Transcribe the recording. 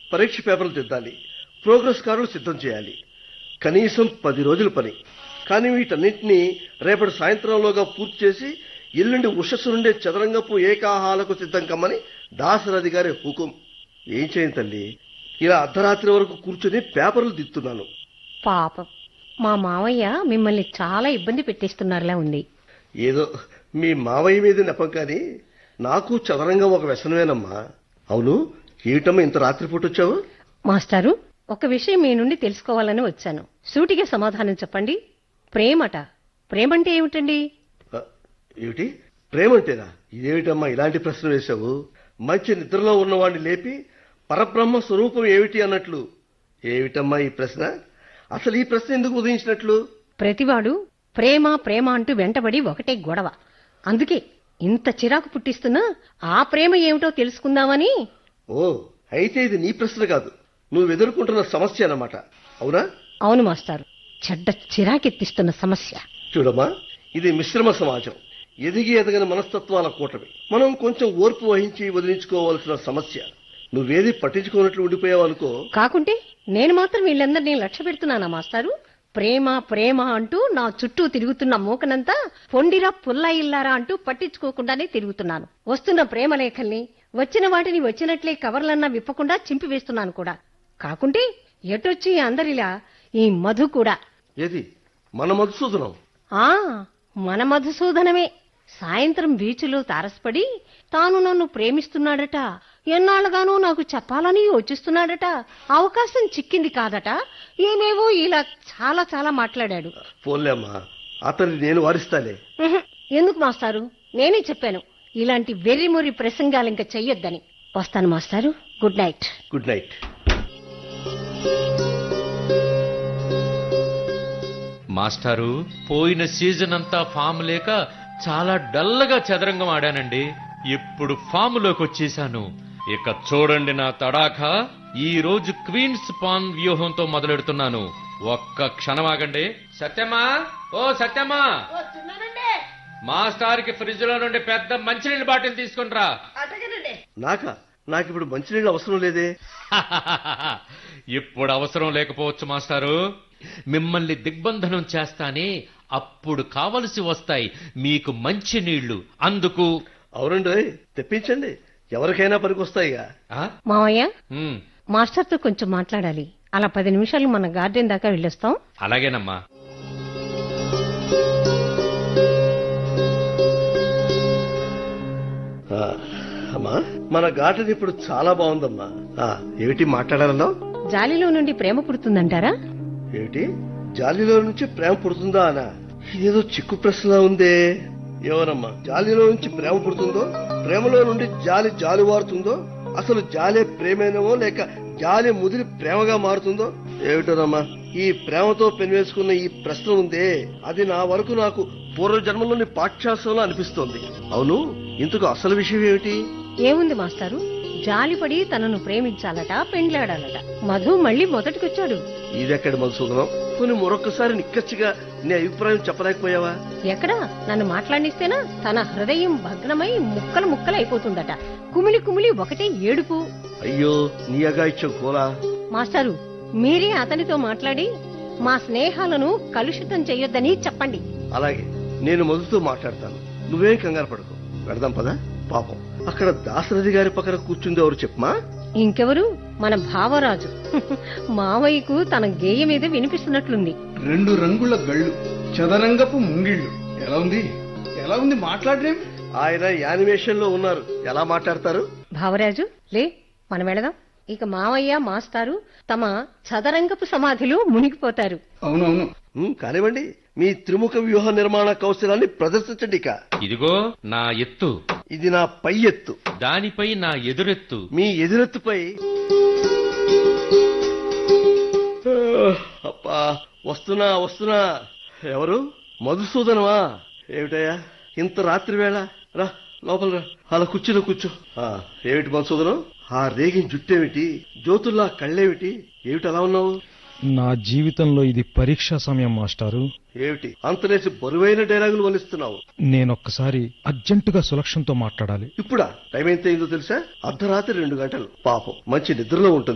పరీక్ష పేపర్లు దిద్దాలి, ప్రోగ్రెస్ కార్డులు సిద్ధం చేయాలి. కనీసం 10 రోజుల పని. కానీ వీటన్నింటినీ రేపటి సాయంత్రంలోగా పూర్తి చేసి ఎల్లుండి ఉషస్సు నుండే చదరంగపు ఏకాహాలకు సిద్ధం కమ్మని దాసరథి గారి హుకుం. ఏం చేయను తల్లి, ఇలా అర్ధరాత్రి వరకు కూర్చొని పేపర్లు దిద్దుతున్నాను. పాపం, మా మావయ్య మిమ్మల్ని చాలా ఇబ్బంది పెట్టేస్తున్నారులా ఉంది. ఏదో మీ మావయ్య మీద నెపం, కానీ నాకు చదరంగం ఒక వ్యసనమేనమ్మా. అవును, ఏమిటమ్మా ఇంత రాత్రిపూట వచ్చావు? మాస్టారు, ఒక విషయం మీ నుండి తెలుసుకోవాలని వచ్చాను. సూటిగా సమాధానం చెప్పండి. ప్రేమట, ప్రేమంటే ఏమిటండి? ఏమిటి ప్రేమంటేనా? ఇదేమిటమ్మా ఇలాంటి ప్రశ్న వేశావు? మంచి నిద్రలో ఉన్నవాడిని లేపి పరబ్రహ్మ స్వరూపం ఏమిటి అన్నట్లు. ఏమిటమ్మా ఈ ప్రశ్న? అసలు ఈ ప్రశ్న ఎందుకు ఉదయించినట్లు? ప్రతివాడు ప్రేమ ప్రేమ అంటూ వెంటబడి ఒకటే గొడవ. అందుకే ఇంత చిరాకు పుట్టిస్తున్నా ఆ ప్రేమ ఏమిటో తెలుసుకుందామని. ఓ, అయితే ఇది నీ ప్రశ్న కాదు, నువ్వు ఎదుర్కొంటున్న సమస్య అన్నమాట. అవునా? అవును మాస్టారు, చెడ్డ చిరాకెత్తిస్తున్న సమస్య. చూడమ్మా, ఇది మిశ్రమ సమాజం, ఎదిగి ఎదగని మనస్తత్వాల కూటమి. మనం కొంచెం ఓర్పు వహించి వదిలించుకోవాల్సిన సమస్య. నువ్వేది పట్టించుకోనట్లు ఉండిపోయావనుకో. కాకుంటే నేను మాత్రం వీళ్ళందరినీ లక్ష్య పెడుతున్నానా మాస్టారు? ప్రేమ ప్రేమ అంటూ నా చుట్టూ తిరుగుతున్న మూకనంతా పొండిరా పుల్లా ఇల్లారా అంటూ పట్టించుకోకుండానే తిరుగుతున్నాను. వస్తున్న ప్రేమ లేఖల్ని వచ్చిన వాటిని వచ్చినట్లే కవర్లన్నా విప్పకుండా చింపివేస్తున్నాను కూడా. కాకుంటే ఎటొచ్చి అందరిలా ఈ మధు కూడా. ఏది మన మధుసూదనం? ఆ మన మధుసూదనమే. సాయంత్రం బీచ్లో తారసపడి తాను నన్ను ప్రేమిస్తున్నాడట, ఎన్నాళ్ళుగానో నాకు చెప్పాలని యోచిస్తున్నాడట, అవకాశం చిక్కింది కాదట, ఏమేవో ఇలా చాలా చాలా మాట్లాడాడు. పోన్లేమ్మా, అతన్ని నేను వారిస్తాలే. ఎందుకు మాస్టారు? నేనే చెప్పాను ఇలాంటి వెర్రిమొర్రి ప్రసంగాలు ఇంకా చెయ్యొద్దని. వస్తాను మాస్టారు. Good night. Good night. మాస్టారు, పోయిన సీజన్ అంతా ఫామ్ లేక చాలా డల్గా చదరంగం ఆడానండి. ఇప్పుడు ఫామ్ లోకి వచ్చేసాను. ఇక చూడండి నా తడాఖా. ఈ రోజు క్వీన్స్ పాన్ వ్యూహంతో మొదలెడుతున్నాను. ఒక్క క్షణం ఆగండి. సత్యమా, ఓ సత్యమా, మాస్టర్ కి ఫ్రిడ్జ్ లో నుండి పెద్ద మంచినీళ్ళ బాటిల్ తీసుకునిరా. నాకిప్పుడు మంచినీళ్ళు అవసరం లేదే. ఇప్పుడు అవసరం లేకపోవచ్చు మాస్టారు. మిమ్మల్ని దిగ్బంధనం చేస్తానే, అప్పుడు కావలసి వస్తాయి మీకు మంచి నీళ్లు. అందుకు. అవునండి, తెప్పించండి, ఎవరికైనా పనికొస్తాయిగా. మావయ్య, మాస్టర్తో కొంచెం మాట్లాడాలి. అలా 10 నిమిషాలు మన గార్డెన్ దాకా వెళ్ళొస్తాం. అలాగేనమ్మా. అమ్మా, మన గార్డెన్ ఇప్పుడు చాలా బాగుందమ్మా. ఏమిటి మాట్లాడాలన్నా? జాలిలో నుండి ప్రేమ పుడుతుందంటారా? ఏమిటి జాలిలో నుంచి ప్రేమ పుడుతుందా అనా? ఇదేదో చిక్కు ప్రశ్నలా ఉందే. ఎవరమ్మా జాలిలో నుంచి ప్రేమ పుడుతుందో, ప్రేమలో నుండి జాలి జాలువారుతుందో, అసలు జాలే ప్రేమేనేమో లేక జాలి ముదిరి ప్రేమగా మారుతుందో ఏమిటోనమ్మా. ఈ ప్రేమతో పెనివేసుకున్న ఈ ప్రశ్న ఉందే, అది నా వరకు నాకు పూర్వజన్మలోని పాఠ్యాంశంలో అనిపిస్తోంది. అవును, ఇంతకు అసలు విషయం ఏమిటి? ఏముంది మాస్టారు, జాలిపడి తనను ప్రేమించాలట, పెండ్లాడాలట. మధు మళ్ళీ మొదటికొచ్చాడు. ఇదెక్కడి మధుసూదనం? కొన్ని మరొకసారి నిక్కచ్చిగా నీ అభిప్రాయం చెప్పలేకపోయావా? ఎక్కడా? నన్ను మాట్లాడిస్తేనా తన హృదయం భగ్నమై ముక్కలు ముక్కలు అయిపోతుందట. కుమిలి కుమిలి ఒకటే ఏడుపు. అయ్యో, నీ అగాయిత్యం కోలా. మాస్టారు, మీరే అతనితో మాట్లాడి మా స్నేహాలను కలుషితం చెయ్యొద్దని చెప్పండి. అలాగే, నేను మధుతో మాట్లాడతాను, నువ్వేం కంగారు పడకు. వెళదాం పదా. పాపం, అక్కడ దాసరథి గారి పక్కన కూర్చుంది ఎవరు చెప్పమా? ఇంకెవరు, మన భావరాజు. మావయ్యకు తన గేయం మీద వినిపిస్తున్నట్లుంది. 2 రంగుల గళ్ళు, చదరంగపు ముంగిళ్ళు. ఎలా ఉంది మాట్లాడరేం? ఆయన యానిమేషన్ లో ఉన్నారు, ఎలా మాట్లాడతారు? భావరాజు, లే, మనం వెళదాం. ఇక మావయ్య మాస్టారు తమ చదరంగపు సమాధిలో మునిగిపోతారు. అవునవును, కానివ్వండి, మీ త్రిముఖ వ్యూహ నిర్మాణ కౌశలాన్ని ప్రదర్శించండి. ఇదిగో నా ఎత్తు, ఇది నా పై ఎత్తు, దానిపై నా ఎదురెత్తు, మీ ఎదురెత్తుపై. అప్పా, వస్తున్నా. ఎవరు? మధుసూదనమా? ఏమిటయ్యా ఇంత రాత్రి వేళ? రా లోపల రా, అలా కుర్చీలో కూర్చో. ఏమిటి మధుసూదనం, ఆ రేగిన జుట్టేమిటి, జ్యోతుల్లా కళ్ళేమిటి, ఏమిటి అలా ఉన్నావు? నా జీవితంలో ఇది పరీక్షా సమయం మాస్టారు. ఏమిటి అంతలేసి బరువైన డైలాగులు వలిస్తున్నావు? నేనొక్కసారి అర్జెంటుగా సులక్షణతో మాట్లాడాలి. ఇప్పుడా? టైం ఎంత అయిందో తెలుసా? అర్ధరాత్రి 2 గంటలు. పాపం మంచి నిద్రలో ఉంటుంది.